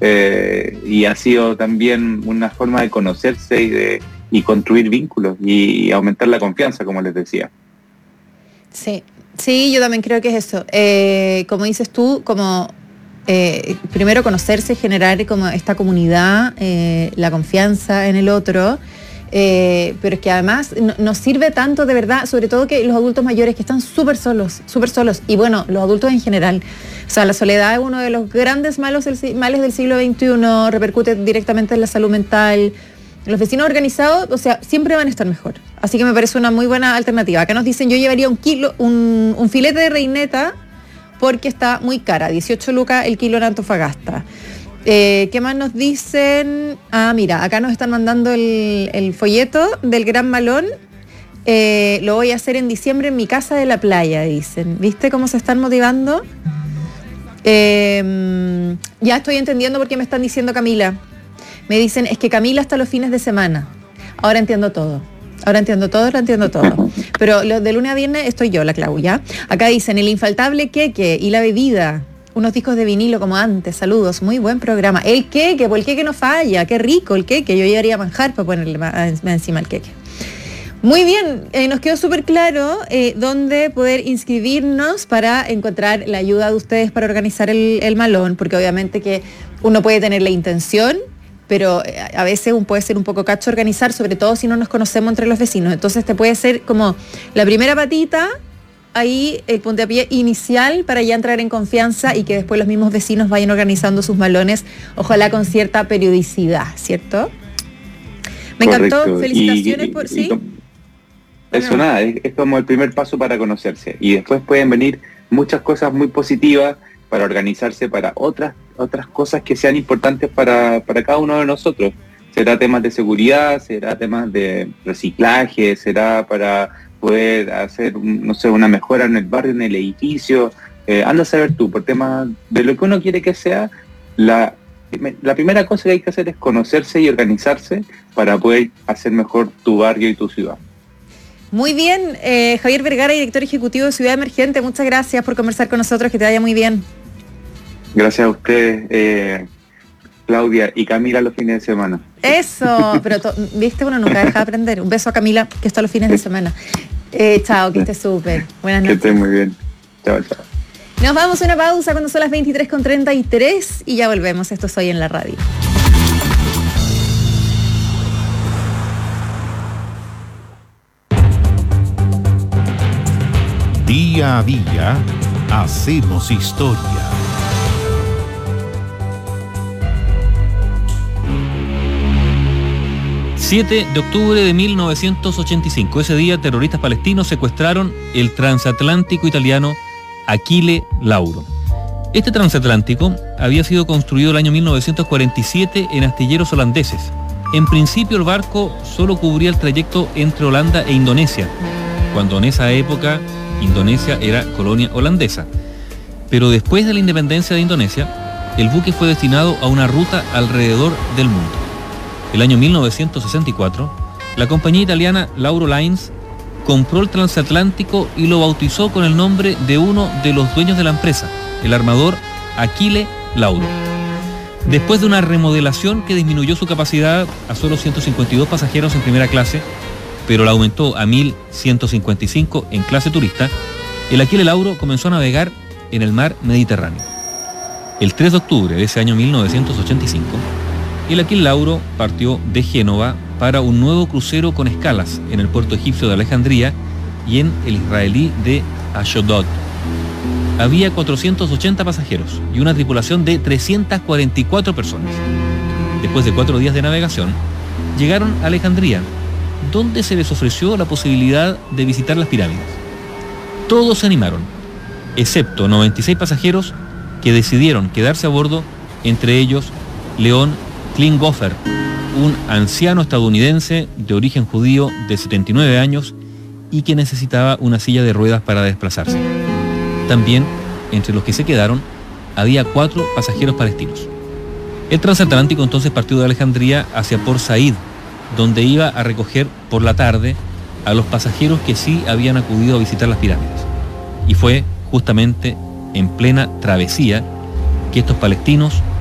y ha sido también una forma de conocerse y construir vínculos y aumentar la confianza, como les decía. Sí, yo también creo que es eso. Como dices tú, como primero conocerse, generar como esta comunidad, la confianza en el otro, pero es que además nos sirve tanto de verdad, sobre todo que los adultos mayores que están súper solos, y bueno, los adultos en general. O sea, la soledad es uno de los grandes males del siglo XXI, repercute directamente en la salud mental. Los vecinos organizados, o sea, siempre van a estar mejor. Así que me parece una muy buena alternativa. Acá nos dicen, yo llevaría un filete de reineta porque está muy cara, 18 lucas el kilo en Antofagasta. ¿Qué más nos dicen? Mira, acá nos están mandando el folleto del Gran Malón. Lo voy a hacer en diciembre en mi casa de la playa, dicen. ¿Viste cómo se están motivando? Ya estoy entendiendo por qué me están diciendo Camila. Me dicen, es que Camila hasta los fines de semana. Ahora entiendo todo. Pero de lunes a viernes estoy yo, la Clau, ¿ya? Acá dicen, el infaltable queque y la bebida. Unos discos de vinilo como antes. Saludos, muy buen programa. El queque, pues el queque no falla. Qué rico el queque. Yo llevaría manjar para ponerle más encima el queque. Muy bien, nos quedó súper claro dónde poder inscribirnos para encontrar la ayuda de ustedes para organizar el malón, porque obviamente que uno puede tener la intención, pero a veces puede ser un poco cacho organizar, sobre todo si no nos conocemos entre los vecinos. Entonces te puede ser como la primera patita, ahí el puntapié inicial para ya entrar en confianza y que después los mismos vecinos vayan organizando sus malones, ojalá con cierta periodicidad, ¿cierto? Me encantó, felicitaciones por... ¿sí? Eso nada, es como el primer paso para conocerse. Y después pueden venir muchas cosas muy positivas para organizarse para otras cosas que sean importantes para cada uno de nosotros. Será temas de seguridad, será temas de reciclaje, será para poder hacer, una mejora en el barrio, en el edificio. Anda a saber tú, por temas de lo que uno quiere que sea, la primera cosa que hay que hacer es conocerse y organizarse para poder hacer mejor tu barrio y tu ciudad. Muy bien, Javier Vergara, director ejecutivo de Ciudad Emergente, muchas gracias por conversar con nosotros, que te vaya muy bien. Gracias a ustedes, Claudia y Camila, los fines de semana. Eso, pero viste, uno nunca deja de aprender. Un beso a Camila, que está los fines de semana. Chao, que estés súper. Buenas noches. Que estés muy bien. Chao. Nos vamos a una pausa cuando son las 23:33 y ya volvemos. Esto es Hoy en la Radio. Día a día hacemos historia. ...7 de octubre de 1985. Ese día, terroristas palestinos secuestraron el transatlántico italiano Achille Lauro. Este transatlántico había sido construido el año 1947 en astilleros holandeses. En principio, el barco solo cubría el trayecto entre Holanda e Indonesia, cuando en esa época Indonesia era colonia holandesa. Pero después de la independencia de Indonesia, el buque fue destinado a una ruta alrededor del mundo. El año 1964, la compañía italiana Lauro Lines compró el transatlántico y lo bautizó con el nombre de uno de los dueños de la empresa, el armador Achille Lauro. Después de una remodelación que disminuyó su capacidad a solo 152 pasajeros en primera clase, pero la aumentó a 1.155 en clase turista, el Achille Lauro comenzó a navegar en el mar Mediterráneo. El 3 de octubre de ese año 1985, el Achille Lauro partió de Génova para un nuevo crucero con escalas en el puerto egipcio de Alejandría y en el israelí de Ashdod. Había 480 pasajeros y una tripulación de 344 personas. Después de 4 días de navegación, llegaron a Alejandría, donde se les ofreció la posibilidad de visitar las pirámides. Todos se animaron, excepto 96 pasajeros que decidieron quedarse a bordo, entre ellos León Klinghoffer, un anciano estadounidense de origen judío de 79 años y que necesitaba una silla de ruedas para desplazarse. También, entre los que se quedaron, había 4 pasajeros palestinos. El transatlántico entonces partió de Alejandría hacia Port Said, donde iba a recoger por la tarde a los pasajeros que sí habían acudido a visitar las pirámides. Y fue justamente en plena travesía que estos palestinos